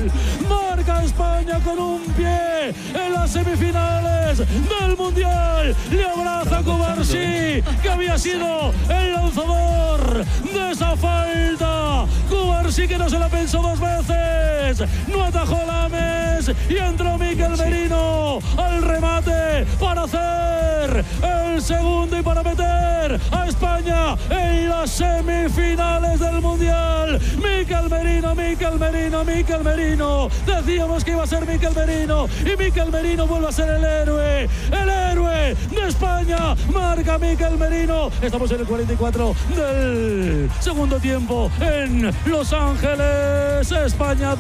Mundial. Marca España con un pie en las semifinales del Mundial. Le abraza Cubarsí, que había sido el lanzador de esa falta. Cubarsí, que no se la pensó dos veces. No atajó Lames y entró Mikel Merino al remate para hacer el segundo y para meter a España en las semifinales del Mundial. Mikel Merino, Mikel Merino, Mikel Merino. Decíamos que iba a ser Mikel Merino y Mikel Merino vuelve a ser el héroe de España. Marca Mikel Merino. Estamos en el 44 del segundo tiempo en Los Ángeles. España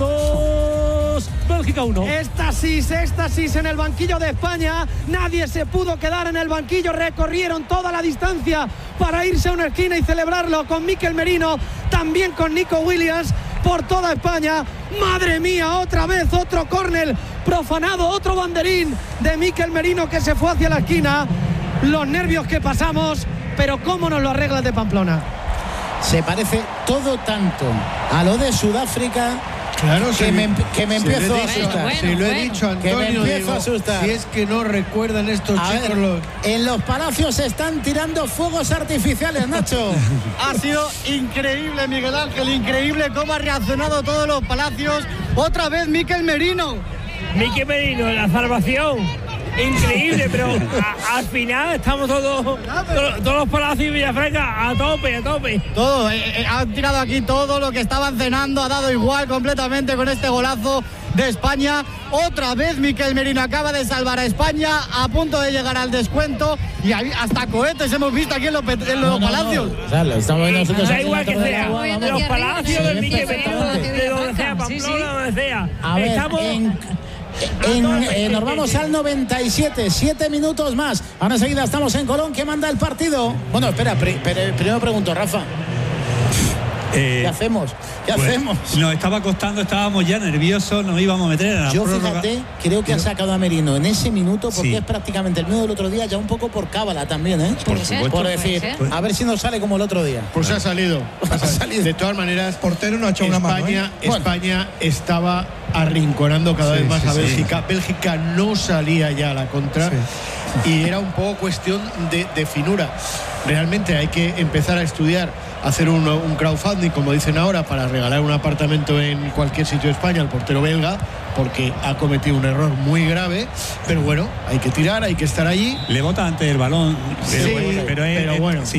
2, Bélgica 1. Éxtasis en el banquillo de España. Nadie se pudo quedar en el banquillo. Recorrieron toda la distancia para irse a una esquina y celebrarlo con Mikel Merino, también con Nico Williams, por toda España. Madre mía, otra vez otro córner profanado, otro banderín de Mikel Merino que se fue hacia la esquina. Los nervios que pasamos, pero cómo nos lo arregla de Pamplona. Se parece todo tanto a lo de Sudáfrica. Claro, que me empiezo a asustar. Si lo he dicho, Antonio, que me empiezo a asustar. Si es que no recuerdan estos chicos. En los palacios se están tirando fuegos artificiales, Nacho. Ha sido increíble, Miguel Ángel, increíble cómo ha reaccionado todos los palacios. Otra vez Mikel Merino. Mikel Merino, la salvación. Increíble, pero al final estamos todos los palacios de Villafranca a tope. Todo, han tirado aquí todo lo que estaban cenando, ha dado igual completamente con este golazo de España. Otra vez Mikel Merino acaba de salvar a España, a punto de llegar al descuento, y hasta cohetes hemos visto aquí en los palacios. O sea, lo estamos viendo nosotros. Da igual que sea, los palacios de Mikel Merino, de donde sea, Pamplona, donde sea. Estamos... Nos vamos al 97, 7 minutos más. Ahora enseguida estamos en Colón. ¿Qué manda el partido? Bueno, espera, primero pregunto, Rafa. ¿Qué hacemos? Nos estaba costando, estábamos ya nerviosos, nos íbamos a meter en la prórroga. Fíjate, creo que ha sacado a Merino en ese minuto, porque es prácticamente el mismo del otro día, ya un poco por cábala también, ¿eh? Por supuesto. Por decir, a ver si nos sale como el otro día. Pues ha salido. De todas maneras, portero no ha hecho una mano, ¿eh? España estaba arrinconando cada vez más a Bélgica. Bélgica no salía ya a la contra. Y era un poco cuestión de finura. Realmente hay que empezar a estudiar, hacer un crowdfunding, como dicen ahora, para regalar un apartamento en cualquier sitio de España al portero belga, porque ha cometido un error muy grave. Pero bueno, hay que tirar, hay que estar allí. Le bota antes el balón, pero bueno.